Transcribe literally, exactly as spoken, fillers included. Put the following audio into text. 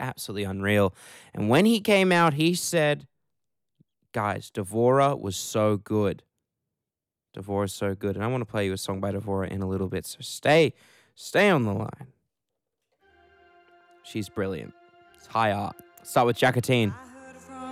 absolutely unreal. And when he came out, he said, guys, Devora was so good. Devora's so good. And I want to play you a song by Devora in a little bit. So stay, stay on the line. She's brilliant. It's high art. Start with Jacatine.